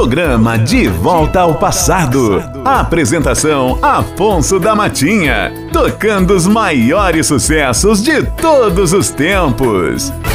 Programa De Volta ao Passado. Apresentação Afonso da Matinha, tocando os maiores sucessos de todos os tempos.